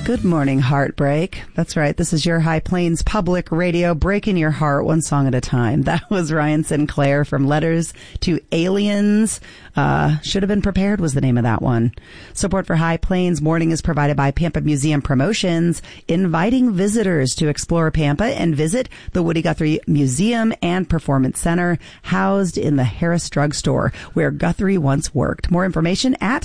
Good morning, Heartbreak. That's right. This is your High Plains Public Radio, breaking your heart one song at a time. That was Ryan Sinclair from Letters to Aliens. Should have Been Prepared was the name of that one. Support for High Plains Morning is provided by Pampa Museum Promotions, inviting visitors to explore Pampa and visit the Woody Guthrie Museum and Performance Center, housed in the Harris Drug Store, where Guthrie once worked. More information at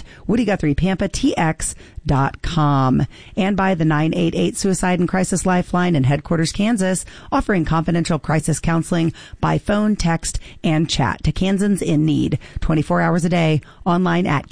WoodyGuthriePampaTX.com. And by the 988 Suicide and Crisis Lifeline in Headquarters, Kansas, offering confidential crisis counseling by phone, text, and chat to Kansans in need 24 hours a day, online at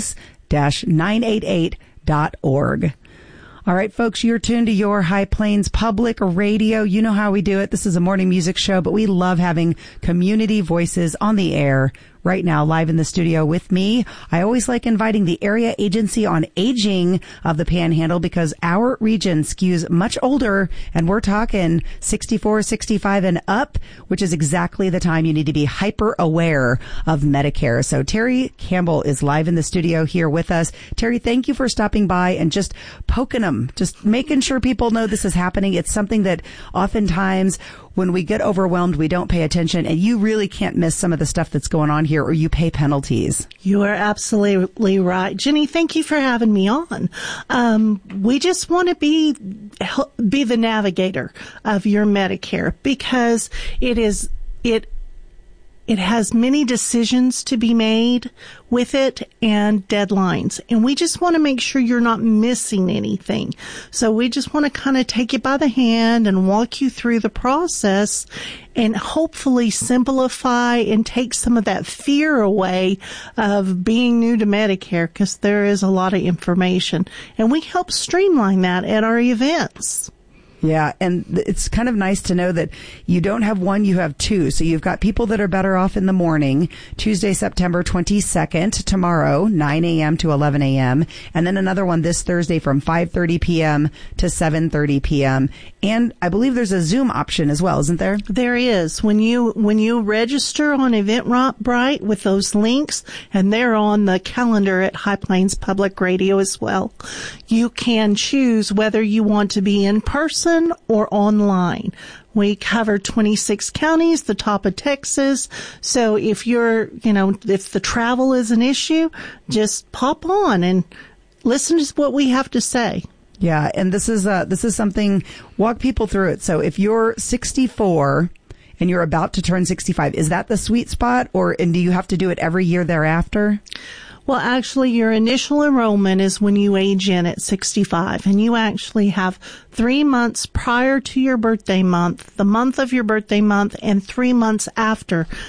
kansas-988.org. All right, folks, you're tuned to your High Plains Public Radio. You know how we do it. This is a morning music show, but we love having community voices on the air. Right now, live in the studio with me, I always like inviting the Area Agency on Aging of the Panhandle, because our region skews much older, and we're talking 64, 65 and up, which is exactly the time you need to be hyper aware of Medicare. So Terry Campbell is live in the studio here with us. Terry, thank you for stopping by and just poking them, just making sure people know this is happening. It's something that oftentimes when we get overwhelmed, we don't pay attention, and you really can't miss some of the stuff that's going on here, or you pay penalties. You are absolutely right. Jenny, thank you for having me on. We just want to be the navigator of your Medicare, because it has many decisions to be made with it and deadlines. And we just want to make sure you're not missing anything. So we just want to kind of take you by the hand and walk you through the process and hopefully simplify and take some of that fear away of being new to Medicare, because there is a lot of information. And we help streamline that at our events. Yeah, and it's kind of nice to know that you don't have one, you have two. So you've got people that are better off in the morning, Tuesday, September 22nd, tomorrow, 9 a.m. to 11 a.m., and then another one this Thursday from 5:30 p.m. to 7:30 p.m. And I believe there's a Zoom option as well, isn't there? There is. When you register on Eventbrite with those links, and they're on the calendar at High Plains Public Radio as well, you can choose whether you want to be in person or online. We cover 26 counties, the top of Texas. So if if the travel is an issue, just pop on and listen to what we have to say. Yeah, and this is something, walk people through it. So if you're 64 and you're about to turn 65, is that the sweet spot, and do you have to do it every year thereafter? Well, actually, your initial enrollment is when you age in at 65, and you actually have 3 months prior to your birthday month, the month of your birthday month, and 3 months after